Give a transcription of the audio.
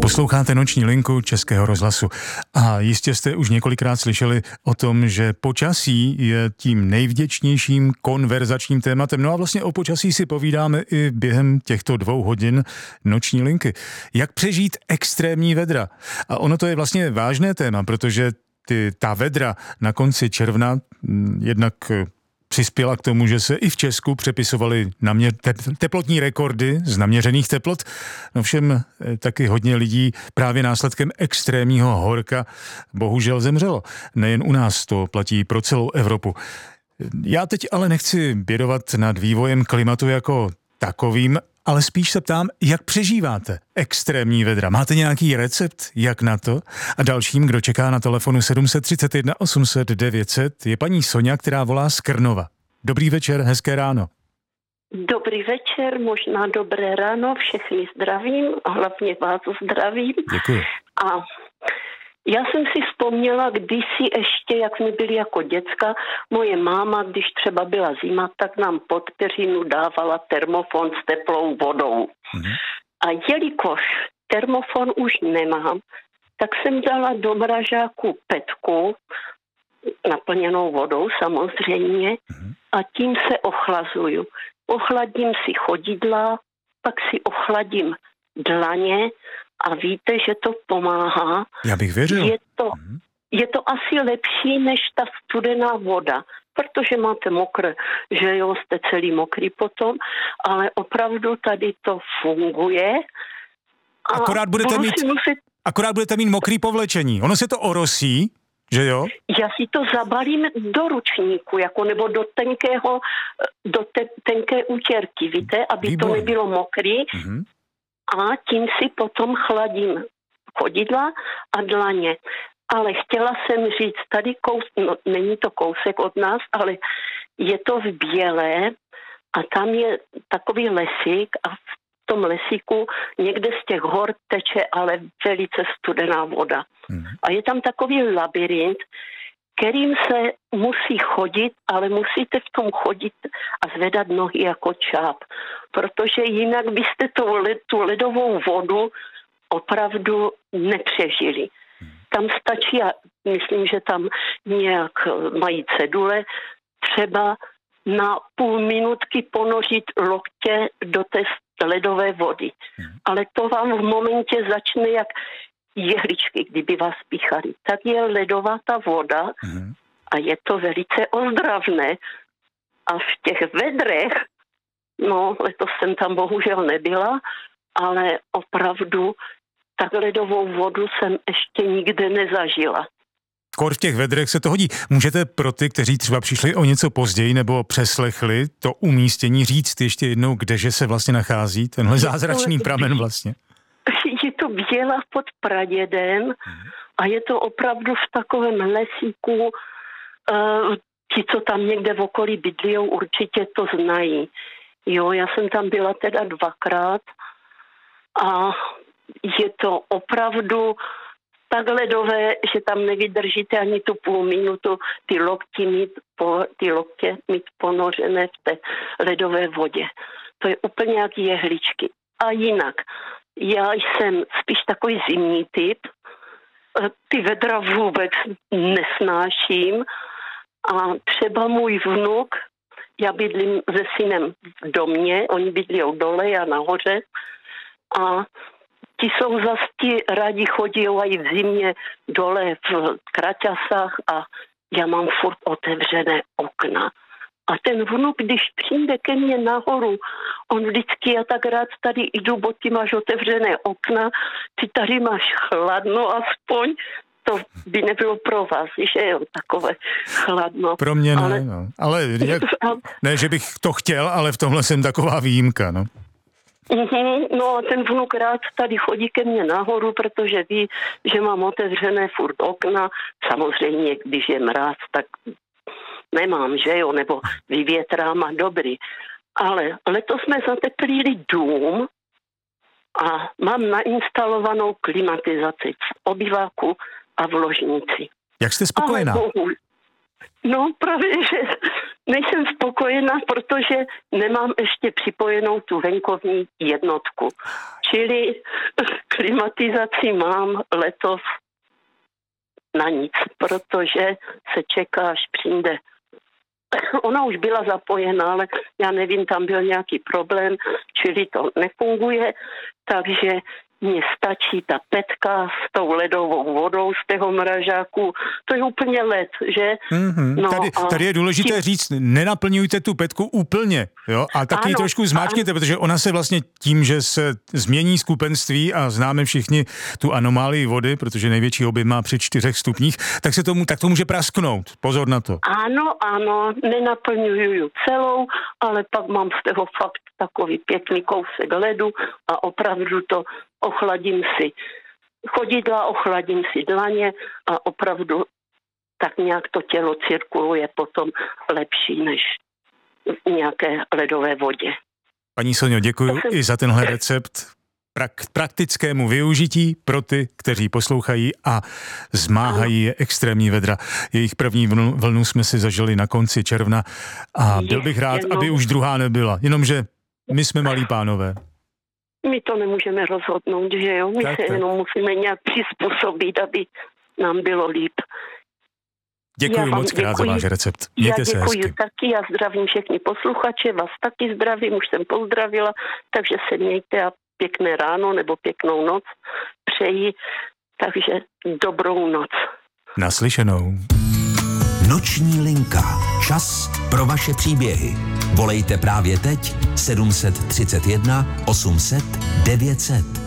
Posloucháte Noční linku Českého rozhlasu a jistě jste už několikrát slyšeli o tom, že počasí je tím nejvděčnějším konverzačním tématem. No a vlastně o počasí si povídáme i během těchto 2 hodin Noční linky. Jak přežít extrémní vedra? A ono to je vlastně vážné téma, protože ta vedra na konci června jednak přispěla k tomu, že se i v Česku přepisovaly teplotní rekordy z naměřených teplot. No všem taky hodně lidí právě následkem extrémního horka bohužel zemřelo. Nejen u nás, to platí pro celou Evropu. Já teď ale nechci bědovat nad vývojem klimatu jako takovým, ale spíš se ptám, jak přežíváte extrémní vedra. Máte nějaký recept, jak na to? A dalším, kdo čeká na telefonu 731 800 900, je paní Soňa, která volá z Krnova. Dobrý večer, hezké ráno. Dobrý večer, možná dobré ráno, všechny zdravím, a hlavně vás zdravím. Děkuji. A já jsem si vzpomněla kdysi ještě, jak jsme byli jako děcka, moje máma, když třeba byla zima, tak nám pod peřinu dávala termofon s teplou vodou. A jelikož termofon už nemám, tak jsem dala do mražáku petku, naplněnou vodou samozřejmě, a tím se ochlazuju. Ochladím si chodidla, pak si ochladím dlaně a víte, že to pomáhá. Já bych věřil. Je to asi lepší než ta studená voda, protože máte mokré, že jo, jste celý mokrý potom, ale opravdu tady to funguje. A akorát budete mít mokrý povlečení. Ono se to orosí, že jo? Já si to zabalím do ručníku, jako nebo do tenké útěrky, víte, aby Výborně. to nebylo mokrý. A tím si potom chladím chodidla a dlaně. Ale chtěla jsem říct, tady není to kousek od nás, ale je to v Bělé a tam je takový lesík a v tom lesíku někde z těch hor teče ale velice studená voda. A je tam takový labyrint, kterým se musí chodit, ale musíte v tom chodit a zvedat nohy jako čáp, protože jinak byste tu ledovou vodu opravdu nepřežili. Tam stačí, a myslím, že tam nějak mají cedule, třeba na půl minutky ponořit lokně do té ledové vody. Ale to vám v momentě začne jak jehličky, kdyby vás píchali. Tak je ledová ta voda a je to velice ozdravné. A v těch vedrech, no letos jsem tam bohužel nebyla, ale opravdu tak ledovou vodu jsem ještě nikde nezažila. Kor v těch vedrech se to hodí. Můžete pro ty, kteří třeba přišli o něco později nebo přeslechli to umístění, říct ještě jednou, kdeže se vlastně nachází tenhle zázračný pramen vlastně? Je to Běla pod Pradědem a je to opravdu v takovém lesíku. Ti, co tam někde v okolí bydlijou, určitě to znají. Jo, já jsem tam byla teda 2krát a je to opravdu tak ledové, že tam nevydržíte ani tu půl minutu ty lokně mít ponořené v té ledové vodě. To je úplně jak jehličky. A jinak, já jsem spíš takový zimní typ, ty vedra vůbec nesnáším a třeba můj vnuk, já bydlím se synem v domě, oni bydlijou dole, já nahoře a ti jsou zase rádi chodí i v zimě dole v kraťasách a já mám furt otevřené okna. A ten vnuk, když přijde ke mně nahoru, on vždycky, já tak rád tady jdu, bo ty máš otevřené okna, ty tady máš chladno aspoň, to by nebylo pro vás, že jo, takové chladno. Pro mě ne, no. Ale ne, že bych to chtěl, ale v tomhle jsem taková výjimka, no. No a ten vnuk rád tady chodí ke mně nahoru, protože ví, že mám otevřené furt okna. Samozřejmě, když je mráz, tak nemám, že jo, nebo vyvětrám a dobrý. Ale letos jsme zateplili dům a mám nainstalovanou klimatizaci v obýváku a v ložnici. Jak jste spokojená? No právě, že nejsem spokojená, protože nemám ještě připojenou tu venkovní jednotku. Čili klimatizaci mám letos na nic, protože se čeká, až přijde. Ona už byla zapojená, ale já nevím, tam byl nějaký problém, čili to nefunguje, takže mně stačí ta petka s tou ledovou vodou z toho mražáku. To je úplně led, že? Mm-hmm. No, tady je důležité říct, nenaplňujte tu petku úplně, jo? A taky trošku zmáčkněte, protože ona se vlastně tím, že se změní skupenství a známe všichni tu anomálii vody, protože největší objem má při 4 stupních, tak to může prasknout. Pozor na to. Ano, nenaplňuju celou, ale pak mám z toho fakt takový pěkný kousek ledu a opravdu to ochladím si chodidla, ochladím si dlaně a opravdu tak nějak to tělo cirkuluje potom lepší než v nějaké ledové vodě. Paní Sonjo, děkuji i za tenhle recept k praktickému využití pro ty, kteří poslouchají a zmáhají extrémní vedra. Jejich první vlnu jsme si zažili na konci června a byl bych rád, aby už druhá nebyla. Jenomže my jsme malí pánové. My to nemůžeme rozhodnout, že jo? My se jenom musíme nějak přizpůsobit, aby nám bylo líp. Děkuji moc krát za váš recept. Mějte se hezky. Děkuji taky, já zdravím všechny posluchače, vás taky zdravím, už jsem pozdravila, takže se mějte a pěkné ráno nebo pěknou noc přeji, takže dobrou noc. Naslyšenou. Noční linka. Čas pro vaše příběhy. Volejte právě teď 731 800 900.